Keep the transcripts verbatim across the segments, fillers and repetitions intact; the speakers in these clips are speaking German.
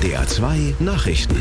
D R zwei Nachrichten.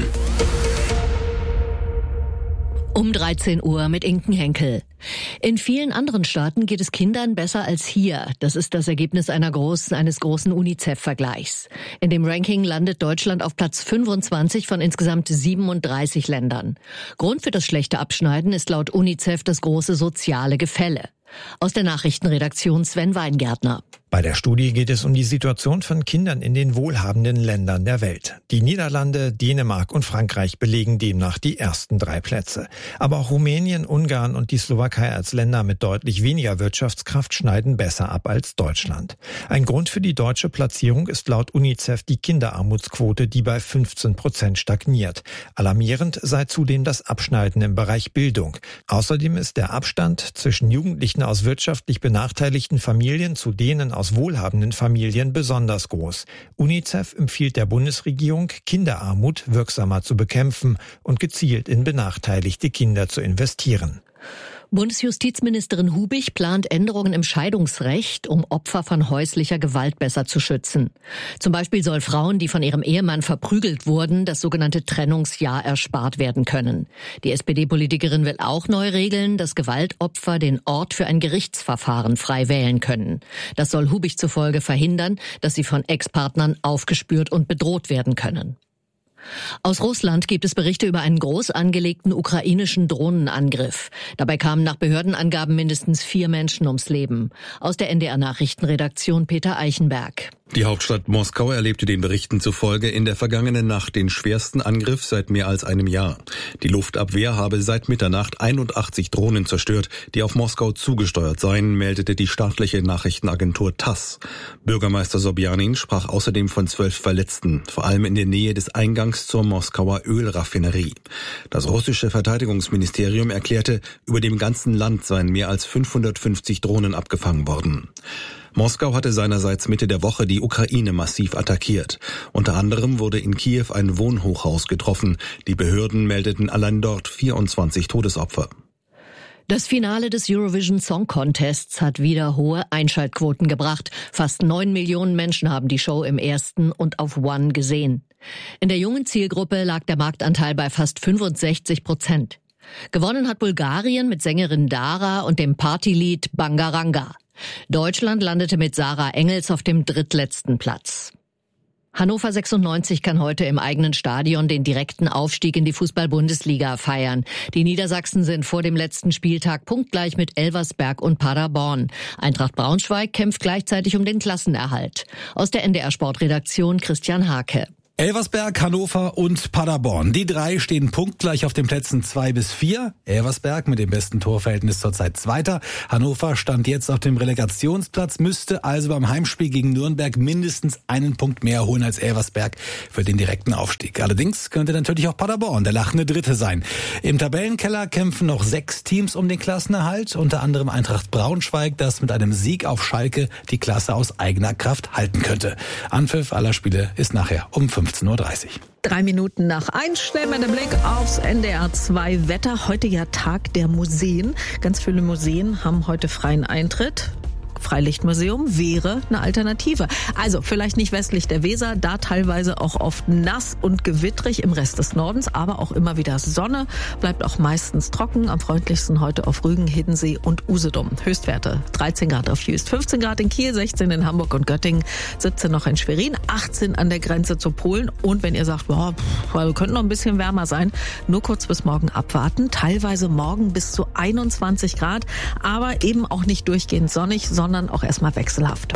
Um dreizehn Uhr mit Inken Henkel. In vielen anderen Staaten geht es Kindern besser als hier. Das ist das Ergebnis einer großen, eines großen UNICEF-Vergleichs. In dem Ranking landet Deutschland auf Platz fünfundzwanzig von insgesamt siebenunddreißig Ländern. Grund für das schlechte Abschneiden ist laut UNICEF das große soziale Gefälle. Aus der Nachrichtenredaktion Sven Weingärtner. Bei der Studie geht es um die Situation von Kindern in den wohlhabenden Ländern der Welt. Die Niederlande, Dänemark und Frankreich belegen demnach die ersten drei Plätze. Aber auch Rumänien, Ungarn und die Slowakei als Länder mit deutlich weniger Wirtschaftskraft schneiden besser ab als Deutschland. Ein Grund für die deutsche Platzierung ist laut UNICEF die Kinderarmutsquote, die bei fünfzehn Prozent stagniert. Alarmierend sei zudem das Abschneiden im Bereich Bildung. Außerdem ist der Abstand zwischen Jugendlichen aus wirtschaftlich benachteiligten Familien zu denen aus wohlhabenden Familien besonders groß. UNICEF empfiehlt der Bundesregierung, Kinderarmut wirksamer zu bekämpfen und gezielt in benachteiligte Kinder zu investieren. Bundesjustizministerin Hubig plant Änderungen im Scheidungsrecht, um Opfer von häuslicher Gewalt besser zu schützen. Zum Beispiel soll Frauen, die von ihrem Ehemann verprügelt wurden, das sogenannte Trennungsjahr erspart werden können. Die S P D-Politikerin will auch neu regeln, dass Gewaltopfer den Ort für ein Gerichtsverfahren frei wählen können. Das soll Hubig zufolge verhindern, dass sie von Ex-Partnern aufgespürt und bedroht werden können. Aus Russland gibt es Berichte über einen groß angelegten ukrainischen Drohnenangriff. Dabei kamen nach Behördenangaben mindestens vier Menschen ums Leben. Aus der N D R-Nachrichtenredaktion Peter Eichenberg. Die Hauptstadt Moskau erlebte den Berichten zufolge in der vergangenen Nacht den schwersten Angriff seit mehr als einem Jahr. Die Luftabwehr habe seit Mitternacht einundachtzig Drohnen zerstört, die auf Moskau zugesteuert seien, meldete die staatliche Nachrichtenagentur TASS. Bürgermeister Sobjanin sprach außerdem von zwölf Verletzten, vor allem in der Nähe des Eingangs zur Moskauer Ölraffinerie. Das russische Verteidigungsministerium erklärte, über dem ganzen Land seien mehr als fünfhundertfünfzig Drohnen abgefangen worden. Moskau hatte seinerseits Mitte der Woche die Ukraine massiv attackiert. Unter anderem wurde in Kiew ein Wohnhochhaus getroffen. Die Behörden meldeten allein dort vierundzwanzig Todesopfer. Das Finale des Eurovision Song Contests hat wieder hohe Einschaltquoten gebracht. Fast neun Millionen Menschen haben die Show im ersten und auf One gesehen. In der jungen Zielgruppe lag der Marktanteil bei fast fünfundsechzig Prozent. Gewonnen hat Bulgarien mit Sängerin Dara und dem Partylied Bangaranga. Deutschland landete mit Sarah Engels auf dem drittletzten Platz. Hannover sechsundneunzig kann heute im eigenen Stadion den direkten Aufstieg in die Fußball-Bundesliga feiern. Die Niedersachsen sind vor dem letzten Spieltag punktgleich mit Elversberg und Paderborn. Eintracht Braunschweig kämpft gleichzeitig um den Klassenerhalt. Aus der N D R-Sportredaktion Christian Hake. Elversberg, Hannover und Paderborn. Die drei stehen punktgleich auf den Plätzen zwei bis vier. Elversberg mit dem besten Torverhältnis zurzeit Zweiter. Hannover stand jetzt auf dem Relegationsplatz, müsste also beim Heimspiel gegen Nürnberg mindestens einen Punkt mehr holen als Elversberg für den direkten Aufstieg. Allerdings könnte natürlich auch Paderborn der lachende Dritte sein. Im Tabellenkeller kämpfen noch sechs Teams um den Klassenerhalt, unter anderem Eintracht Braunschweig, das mit einem Sieg auf Schalke die Klasse aus eigener Kraft halten könnte. Anpfiff aller Spiele ist nachher um fünfzehn Uhr dreißig. Drei Minuten nach eins stellen wir den Blick aufs N D R zwei Wetter. Heute ja Tag der Museen. Ganz viele Museen haben heute freien Eintritt. Freilichtmuseum wäre eine Alternative. Also vielleicht nicht westlich der Weser, da teilweise auch oft nass und gewittrig im Rest des Nordens, aber auch immer wieder Sonne, bleibt auch meistens trocken. Am freundlichsten heute auf Rügen, Hiddensee und Usedom. Höchstwerte dreizehn Grad auf Jüst, fünfzehn Grad in Kiel, sechzehn in Hamburg und Göttingen, siebzehn noch in Schwerin, achtzehn an der Grenze zu Polen. Und wenn ihr sagt, boah, pff, könnte noch ein bisschen wärmer sein, nur kurz bis morgen abwarten. Teilweise morgen bis zu einundzwanzig Grad, aber eben auch nicht durchgehend sonnig, sondern auch erstmal wechselhaft.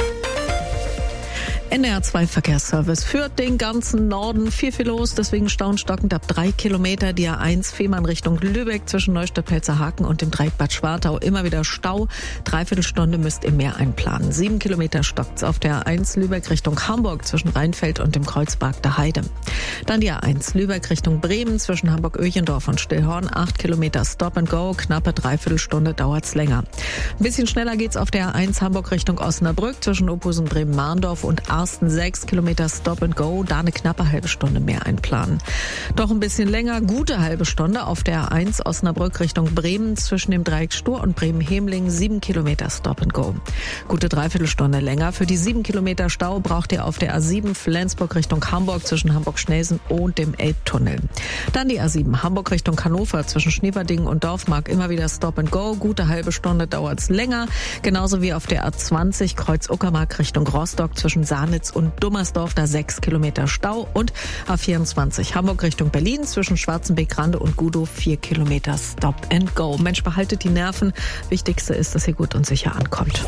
N D R zwei Verkehrsservice führt den ganzen Norden. Viel, viel los, deswegen staunstockend ab drei Kilometer. Die A eins Fehmarn Richtung Lübeck zwischen Neustadt-Pelzerhaken und dem Dreieck Bad Schwartau. Immer wieder Stau. Dreiviertelstunde müsst ihr mehr einplanen. Sieben Kilometer stockt's auf der A eins Lübeck Richtung Hamburg zwischen Rheinfeld und dem Kreuzberg der Heide. Dann die A eins Lübeck Richtung Bremen zwischen Hamburg-Öchendorf und Stillhorn. Acht Kilometer Stop and Go. Knappe Dreiviertelstunde dauert's länger. Ein bisschen schneller geht's auf der A eins Hamburg Richtung Osnabrück zwischen Ophusen, Bremen-Mahndorf und Arsten sechs Kilometer Stop and Go, da eine knappe halbe Stunde mehr einplanen. Doch ein bisschen länger, gute halbe Stunde auf der A eins Osnabrück Richtung Bremen zwischen dem Dreieck Stur und Bremen-Hemling, sieben Kilometer Stop and Go. Gute Dreiviertelstunde länger. Für die sieben Kilometer Stau braucht ihr auf der A sieben Flensburg Richtung Hamburg zwischen Hamburg-Schnelsen und dem Elbtunnel. Dann die A sieben Hamburg Richtung Hannover zwischen Schneverdingen und Dorfmark, immer wieder Stop and Go. Gute halbe Stunde dauert's länger. Genauso wie auf der A zwanzig Kreuz-Uckermark Richtung Rostock zwischen Sahnitz und Dummersdorf, da sechs Kilometer Stau. Und A vierundzwanzig Hamburg Richtung Berlin zwischen Schwarzenbeck-Rande und Gudow, vier Kilometer Stop and Go. Mensch, behaltet die Nerven. Wichtigste ist, dass ihr gut und sicher ankommt.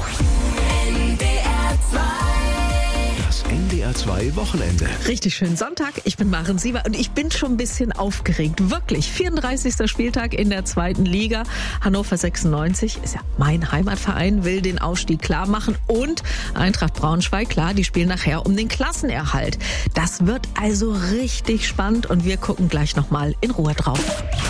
Das N D R zwei Wochenende. Richtig schön Sonntag. Ich bin Maren Sieber und ich bin schon ein bisschen aufgeregt. Wirklich. vierunddreißigster Spieltag in der zweiten Liga. Hannover sechsundneunzig ist ja mein Heimatverein, will den Aufstieg klar machen. Und Eintracht Braunschweig, klar, die spielen nachher um den Klassenerhalt. Das wird also richtig spannend und wir gucken gleich nochmal in Ruhe drauf.